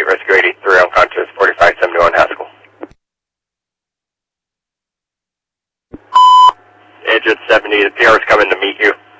8, rescue 83, unconscious, 4571 Haskell. Agent 70, the PR is coming to meet you.